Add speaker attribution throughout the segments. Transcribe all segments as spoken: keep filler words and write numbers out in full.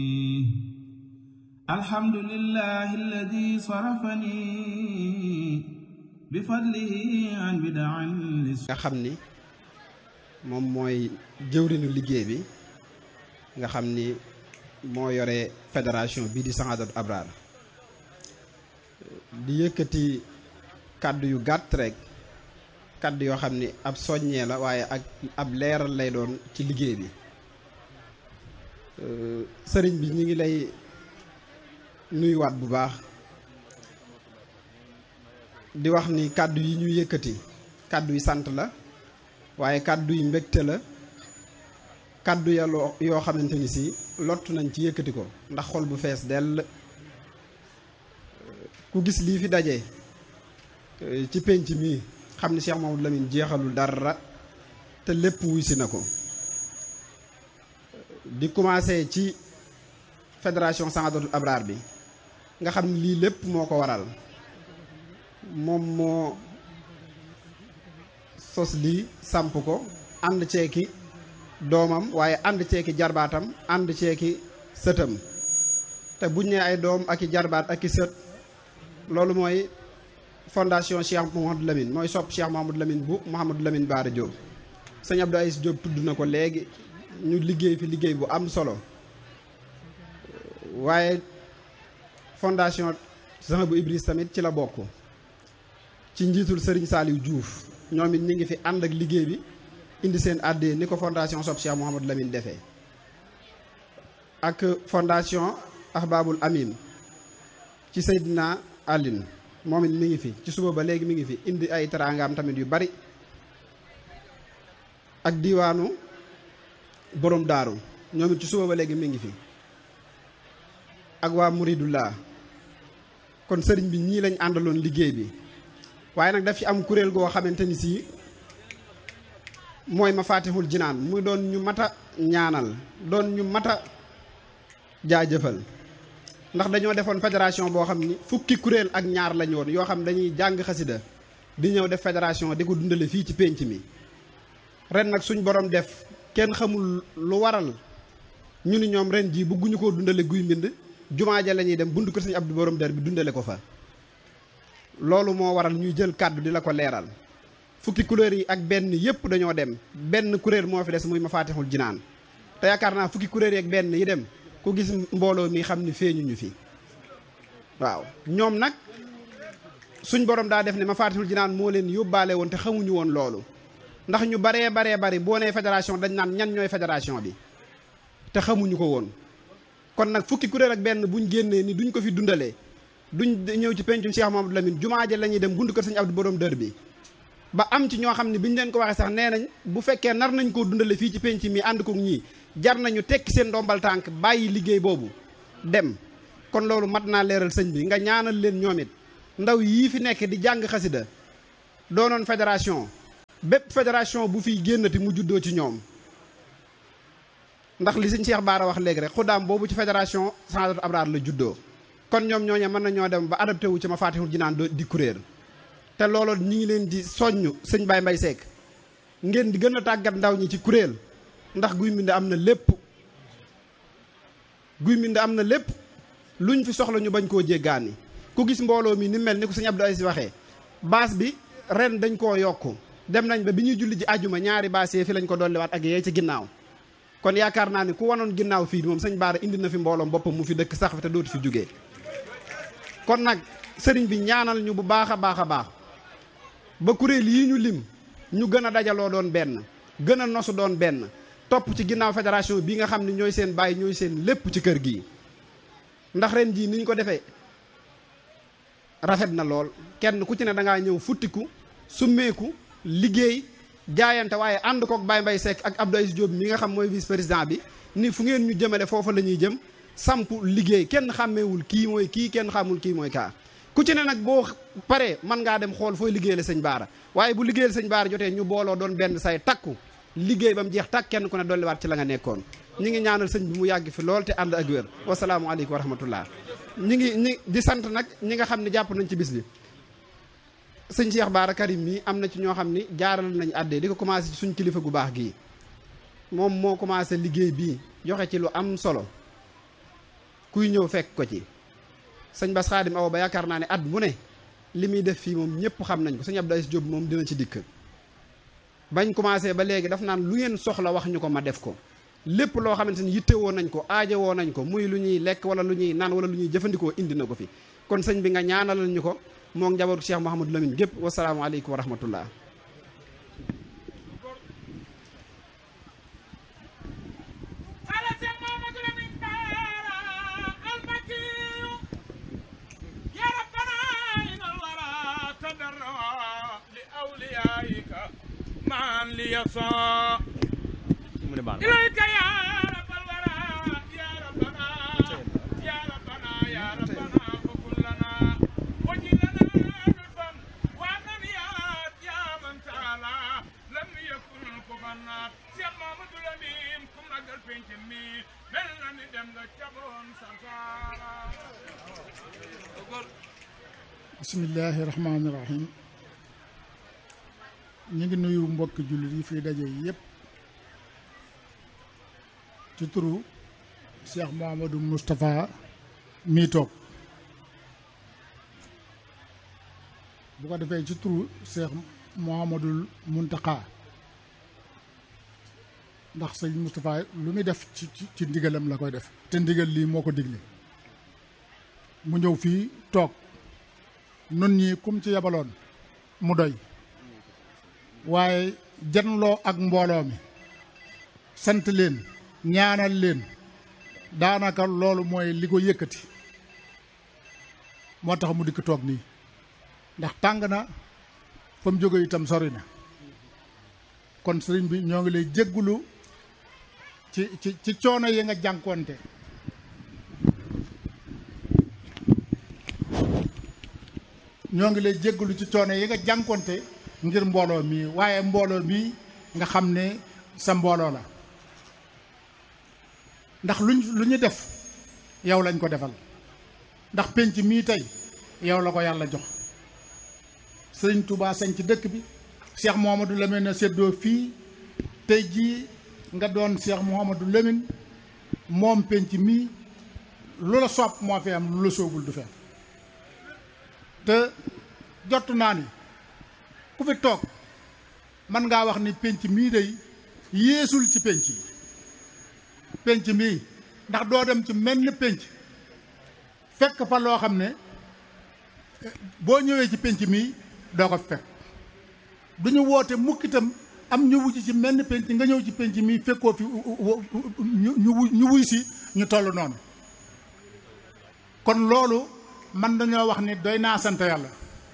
Speaker 1: alhamdulillahi alladi sarafani bi fadlihi an bid'an
Speaker 2: nga xam ni moom mooy jëwriñu liggéey bi nga xam ni moo yore fédération bii di Sahadatou Abraar di yëkkati kàddu yu gàtt rek kàddu yoo xam ni ab soññee la waaye ak ab leeral lay doon ci liggéey bi sëriñ bi ñu ngi lay nuyuwaat bu baax di wax ni kàddu yi ñu yëkkati kàddu yi sant la waaye kàddu yi mbégte la kàddu ya loo yoo xamante ni si lott nañ ci yëkkati ko ndax xol bu fees dell ku gis lii fi daje ci pénc mi xam ni Cheikh Mamadou Lamine jeexalul dara te lépp wuy si na ko di commencé ci fédération Sahadatou Abraar bi nga xam ni lii lépp moo ko waral moom moo sos lii samp ko ànd ceeki doomam waaye ànd ceeki jarbaatam ànd ceeki sëtam te buñ ne ay doom ak i jarbaat ak i sët loolu mooy fondation Cheikh Mamadou Lamine mooy sopp Cheikh Mamadou Lamine bu Mouhamadou Lamine Bara Diop sëñ Abdou Aziz Diop tudd na ko léegi ñu liggéey fi liggéey bu am solo waaye fondation Zahabou Ibris tamit ci la bokk ci njiitul Serigne Saliou Diouf ñoom it ñu ngi fi ànd ak liggéey bi indi seen àddee ni ko fondation sopp Cheikh Mouhamadou Lamine defee ak fondation Ahbabul Amin ci Seydina Aline moom it mi ngi fi ci suba ba léegi mi ngi fi indi ay teraangaam tamit yu bari ak diwaanu borom daaru ñoom it ci suba ba léegi mi ngi fi ak waa Muridullah kon sëriñ bi ñii lañ àndaloon liggéey bi waaye nag daf fi am kuréel goo xamante ni si mooy Mafatihul Jinaan muy doon ñu mat a ñaanal doon ñu mat a jaajëfal ndax dañoo defoon fédération boo xam ni fukki kuréel ak ñaar lañ woon yoo xam dañuy jàng xasida di ñëw def fédération di ko dundale fii ci pénc mi ren nag suñ borom def kenn xamul lu waral ñu ni ñoom ren jii bëgguñu koo dundale guy mbind jumaa ja la ñuy dem buntu kër Sëñ Abdou borom der bi dundale ko fa loolu moo waral ñuy jël kàddu di la ko leeral fukki kuréel yi ak benn yépp dañoo dem benn kuréel moo fi des muy Mafatihul Jinaan te yaakaar naa fukki kuréel yi ak benn yi dem ku gis mbooloo mi xam ni feeñuñu fi waaw ñoom nag suñ borom daa def ne Mafatihul Jinaan moo leen yóbbaale woon te xamuñu woon loolu ndax ñu baree baree bari boo nee fédération dañ naan ñan ñooy fédération bi te xamuñu ko woon kon nag fukki kuréel ak benn buñ génnee ni duñ ko fi dundalee duñ ñëw ci pencum Cheikh Mamadou Lamine jumaa ja la ñuy dem buntu kër Sëñ Abdou borom dër bi ba am ci ñoo xam ne biñ leen ko waxee sax nee nañ bu fekkee nar nañ koo dundale fii ci penc mi ànd ko ñii jar nañu tekki seen ndombal tànk bàyyi liggéey boobu dem kon loolu mat naa leeral sëñ bi nga ñaanal leen ñoom it ndaw yii fi nekk di jàng xasida doonoon fédération bépp fédération bu fiy génnati mu juddoo ci ñoom ndax li sëñ Cheikh Bara wax léegi rek xuddaam boobu ci fédération Sahadatou Abraar la juddoo kon ñoom ñooñe mën nañoo dem ba adapté wu ci Mafatihul Jinaan di kuréel te loolu ñi ngi leen di soññ sëñ Baye Mbaye Seck ngeen di gën a tàggat ndaw ñi ci kuréel ndax guy mbind am na lépp guy mbind am na lépp luñ fi soxla ñu bañ koo jéggaani ku gis mbooloo mi ni mel ni ko sëñ Abdou Aziz waxee baas bi ren dañ koo yokk dem nañ ba bi ñuy julli ji àjjuma ñaari baas yi fi lañ ko dolliwaat ak yee ci ginnaaw kon yaakaar naa ni ku wanoon ginnaaw fii moom sëñ Bara indi na fi mbooloom boppam mu fi dëkk sax fi te dootu fi jógee kon nag sëriñ bi ñaanal ñu bu baax a baax a baax ba kuréel yi ñu lim ñu gën a dajaloo doon benn gën a nosu doon benn topp ci ginnaaw fédération bi nga xam ne ñooy seen bàyyi ñooy seen lépp ci kër gi ndax ren jii ni ñu ko defee rafet na lool kenn ku ci ne da ngaa ñëw futtiku summeeku liggéey jaayante waaye ànd kook Baye Mbaye Seck ak Abdou Aziz Diop mi nga xam mooy vice président bi ni fu ngeen ñu jëmale foofa la ñuy jëm samp liggéey kenn xàmmeewul kii mooy kii kenn xamul kii mooy kaa ku ci ne nag boo paree mën ngaa dem xool fooy liggéeyale sëñ Bara waaye bu liggéeyal sëñ Bara jotee ñu booloo doon benn say takku liggéey ba mu jeex takk kenn ku ne dolliwaat ci la nga nekkoon ñi ngi ñaanal sëñ bi mu yàgg fi lool te ànd ak wér wasalaamualeykum wa rahmatullah ñi ngi ñi di sant nag ñi nga xam ne jàpp nañ ci bis bi sëñ Cheikh Bara Karim mii am na ci ñoo xam ni jaaral nañ àddee di ko commencé ci suñ kilifa gu baax gii moom moo commencé liggéey bii joxe ci lu am solo kuy ñëw fekk ko ci. sëñ Bass Xaadim Awa ba yaakaar naa ne at mu ne li muy def fii moom ñëpp xam nañ ko sëñ Abdou Aziz Diop moom dina ci dikk. bañ commencé ba léegi daf naan lu ngeen soxla wax ñu ko ma def ko lépp loo xamante ni yitte woo nañ ko aaje woo nañ ko muy lu ñuy lekk wala lu ñuy naan wala lu ñuy jëfandikoo indi na ko fi kon sëñ bi nga ñaanalal ñu ko moo njabootu Cheikh Mouhamadou Lamine gépp wasalaamu aleykum wa rahmatullah.
Speaker 3: إليك يا رب الورى يا ربنا يا ربنا يا ربنا فكن لنا وجل لنا لطفا وأمن يا من تعالى لم يكن كفنا شيخ محمد الأمين كم رجل بنتمي بلنا ندم لجبرون سفارا.
Speaker 4: بسم الله الرحمن الرحيم. ñu ngi nuyu mbokk jullit yi fi daje yépp ci turu Cheikh Mouhamadou Moustapha mii toog bu ko defee ci turu Cheikh Mouhamadoul Mountakha ndax sëñ Moustapha lu muy def ci ci ndigalam la koy def te ndigal lii moo ko digle mu ñëw fii toog nun ñi kum ci yabaloon mu doy waaye janloo ak mbooloo mi sant leen ñaanal leen daanaka loolu mooy li ko yëkkati moo tax mu dikk toog nii ndax tàng na fa mu jóge itam sori na kon sëriñ bi ñoo ngi lay jéggulu ci ci ci coono yi nga jànkoonte ñoo ngi lay jéggulu ci coono yi nga jànkoonte ngir mbooloo mi waaye mbooloo mi nga xam ne sa mbooloo la ndax luñ lu ñu def yow lañ ko defal ndax penc mii tey yow la ko yàlla jox sëriñ Touba sañ ci dëkk bi Cheikh Mouhamadou Lamine a séddoo fii tey jii nga doon Cheikh Mouhamadou Lamine moom penc mii lu la soob moo fi am lu la soobul du fi am te jot naa ni ku fi toog man ngaa wax ni penc mii day yéesul ci penc yi penc mii ndax doo dem ci menn penc fekk fa loo xam ne boo ñëwee ci penc mii doo ko fekk du ñu woote mukk itam am ñu wuj ci menn penc nga ñëw ci penc mii fekkoo fi ñu ñu wuy si ñu toll noonu kon loolu man dañoo wax ni doy naa sant yàlla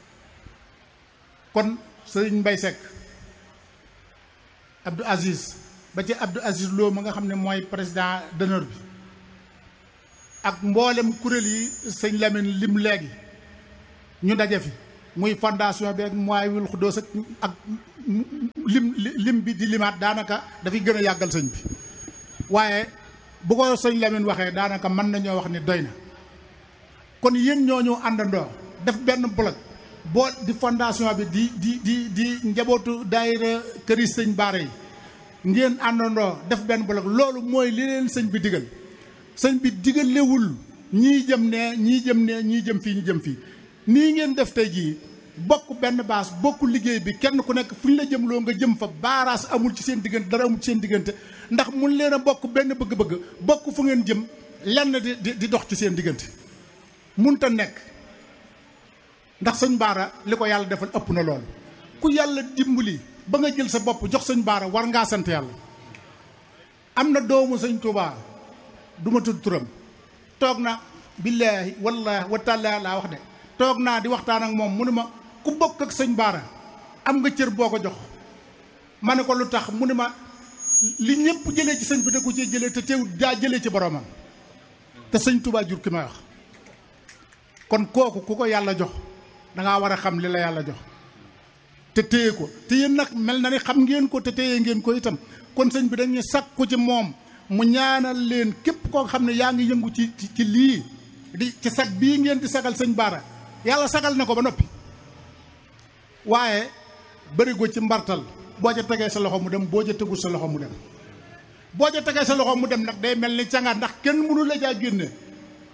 Speaker 4: kon sëriñ Mbay Seck Abdou Aziz ba ci Abdou Aziz Lo ma nga xam ne mooy président d'honneur bi ak mboolem kuréel yi sëñ Lamine lim léegi ñu daje fi muy fondation bi ak Mawahibou Khoudoss ak lim lim bi di limaat daanaka dafay gën a yàggal sëñ bi waaye bu ko sëñ Lamine waxee daanaka mën nañoo wax ni doy na kon yéen ñoo ñu àndandoo def benn bloc boo di fondation bi di di di di njabootu daayira këri sëñ Baara yi ngeen àndandoo def benn bloc loolu mooy li leen sëñ bi digal sëñ bi digalewul ñii jëm ne ñii jëm ne ñii jëm fii ñu jëm fii nii ngeen def tey jii bokk benn baas bokk liggéey bi kenn ku nekk fu ñu la jëm loo nga jëm fa baaraas amul ci seen diggante dara amul ci seen diggante ndax mun leen a bokk benn bëgg-bëgg bokk fu ngeen jëm lenn di di dox ci seen diggante munta nekk ndax sëñ Baara li ko yàlla defal ëpp na loolu ku yàlla dimbali ba nga jël sa bopp jox sëñ Baara war ngaa sant yàlla am na doomu sëñ Touba du ma tudd turam toog na billaahi wallaahi wa taala laa wax de toog naa di waxtaan ak moom mu ne ma ku bokk ak sëñ Baara am nga cër boo ko jox ma ne ko lu tax mu ne ma li ñëpp jëlee ci sëñ bi da ko cee jëlee te teewul daa jëlee ci boromam te sëñ Touba jur ki may wax kon kooku ku ko yàlla jox dangaa war a xam li la yàlla jox te téye ko te yéen nag mel na ni xam ngeen ko te téye ngeen ko itam kon sëñ bi dañuy sakku ci moom mu ñaanal leen képp koo xam ne yaa ngi yëngu ci ci lii di ci sag bii ngeen di sagal sëñ Baara yàlla sagal na ko ba noppi waaye bërigo ci mbartal boo ca tegee sa loxo mu dem boo ca tegul sa loxo mu dem boo ca tegee sa loxo mu dem nag day mel ni cangaat ndax kenn mënu la caa génne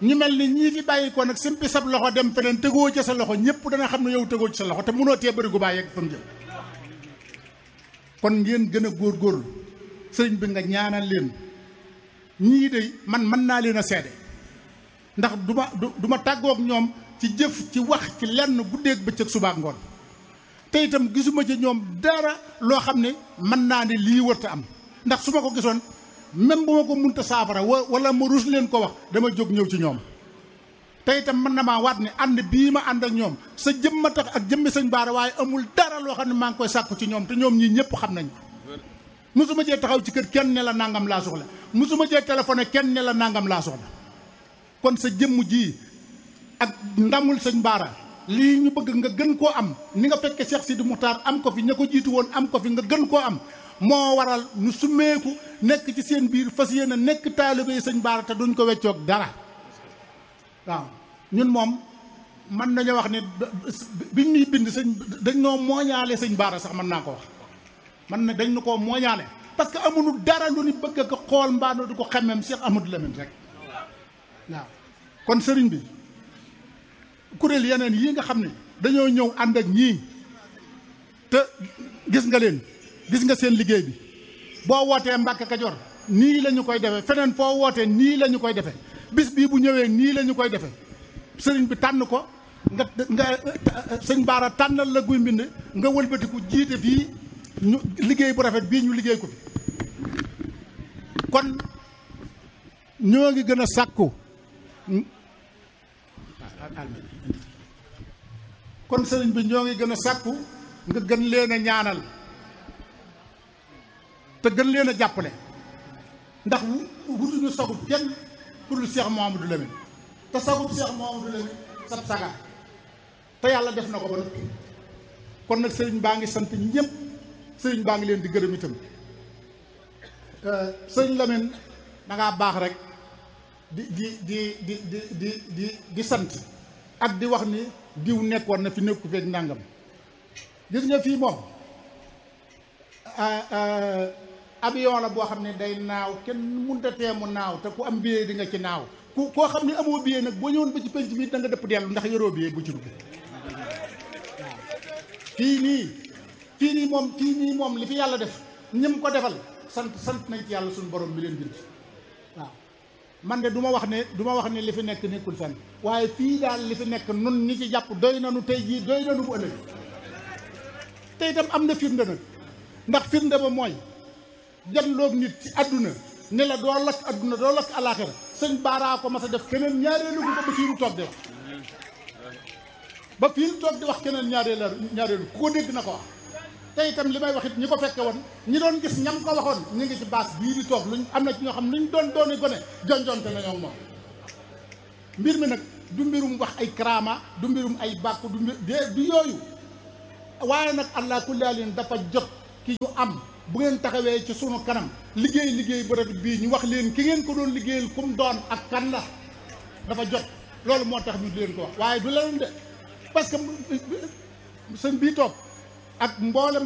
Speaker 4: ñu mel ni ñii fi bàyyi ko nag simpi sab loxo dem feneen tegoo ca sa loxo ñëpp dana xam ne yow tegoo ci sa loxo te mënoo tee bëri gu bàyyi ak fa mu jëm kon ngeen gën a góorgóorlu sëriñ bi nga ñaanal leen ñii de man mën naa leen a seede ndax du ma du ma tàggoog ñoom ci jëf ci wax ci lenn guddeeg bëccëg subaak ngoon te itam gisuma ci ñoom dara loo xam ne mën naa ne lii wërta am ndax su ma ko gisoon même bu ma ko munta saafara wala ma rus leen ko wax dama jóg ñëw ci ñoom te itam mën na maa waat ne ànd bii ma ànd ak ñoom sa jëmma tax ak jëmmi sëñ Baara waaye amul dara loo xam ne maa ngi koy sàkku ci ñoom te ñoom ñii ñëpp xam nañ ko musuma cee taxaw ci kër kenn ne la nangam laa soxla musuma cee téléphoné kenn ne la nangam laa soxla kon sa jëmm ji ak ndamul sëñ Baara lii ñu bëgg nga gën koo am ni nga fekke Cheikh Sidi Moukhtar am ko fi ña ko jiitu woon am ko fi nga gën koo am moo waral ñu summeeku nekk ci seen biir fas yéene nekk taalibe sëñ Baara te duñ ko weccoog dara waaw ñun moom mën nañu wax ne biñ ñuy bind sëñ dañ noo mooñaale sëñ Baara sax mën naa ko wax man na dañ nu koo mooñaale parce que amuñu dara lu ñu bëgg ko xool mbaano du ko xemmem Cheikh Amadou Lamine rek waaw kon sëriñ bi kuréel yeneen yii nga xam ne dañoo ñëw ànd ak ñii te gis nga leen gis nga seen liggéey bi boo wootee Mbàkke Kajoor nii la ñu koy defee feneen foo wootee nii la ñu koy defee bis bii bu ñëwee nii la ñu koy defee sëriñ bi tànn ko nga nga sëñ Baara tànnal la guy mbind nga wëlbatiku jiite fii ñu liggéey bu rafet bii ñu liggéey ko fi kon ñoo ngi gën a sàkku kon sëriñ bi ñoo ngi gën a sàkku nga gën leen a ñaanal te gën leen a jàppale ndax wutuñu sagub kenn pour lu Cheikh Mouhamadou Lamine te sagub Cheikh Mouhamadou Lamine sab saga te yàlla def na ko ba noppi kon nag sëriñ baa ngi sant ñëpp sëriñ baa ngi leen di gërëm itam sëriñ Lamine da ngaa baax rek di di di di di di di di sant ak di wax ni diw nekkoon na fi nekku feeg ndàngam gis nga fii moom avion la boo xam ne day naaw kenn mënut a teemu naaw te ku am billet di nga ci naaw ku koo xam ne amoo billet nag boo ñëwoon ba ci penc bi da nga dëpp dellu ndax yoroo billet bu ci dugg waaw fii nii fii nii moom fii nii moom li fi yàlla def ñëm ko defal sant sant nañ ci yàlla suñu borom bi leen bind waaw man de du ma wax ne du ma wax ne li fi nekk nekkul fenn waaye fii daal li fi nekk nun ñi ci jàpp doy nanu tey jii doy nanu bu ëllëg te itam am na firnde nag ndax firnde ba mooy janloog nit ci àdduna ne la doo lakk àdduna doo lakk alaaxira sëñ Baara ko mas a def keneen ñaareelu ko ba fii mu toog di wax ba fii mu toog di wax keneen ñaareelu ñaareelu ku ko dégg na ko wax te itam li may wax it ñi ko fekke woon ñi doon gis ñam ko waxoon ñu ngi ci baas bii di toog luñ am na ci ñoo xam luñ doon dooni gone jonjonte na ñoom moom mbir mi nag du mbirum wax ay karaama du mbirum ay bàkku du mbir du yooyu waaye nag allah kulli alin dafa jot ki ñu am bu ngeen taxawee ci sunu kanam liggéey liggéey bu rafet bii ñu wax leen ki ngeen ko doon liggéeyal kum doon ak kan la dafa jot loolu moo tax ñu di leen ko wax waaye du leneen de parce que sëñ bii toog ak mboolem